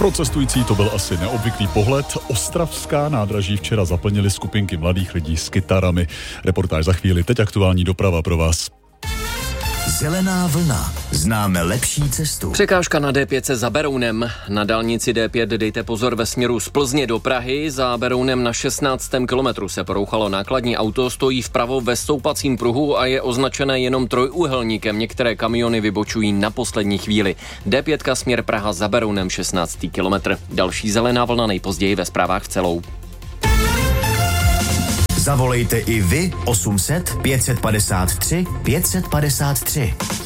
Pro cestující to byl asi neobvyklý pohled. Ostravská nádraží včera zaplnili skupinky mladých lidí s kytarami. Reportáž za chvíli, teď aktuální doprava pro vás. Zelená vlna. Známe lepší cestu. Překážka na D5 za Berounem. Na dálnici D5 dejte pozor ve směru z Plzně do Prahy. Za Berounem na 16. kilometru se porouchalo nákladní auto, stojí vpravo ve stoupacím pruhu a je označené jenom trojúhelníkem. Některé kamiony vybočují na poslední chvíli. D5 směr Praha za Berounem 16. kilometr. Další zelená vlna nejpozději ve zprávách v celou. Zavolejte i vy 800 553 553.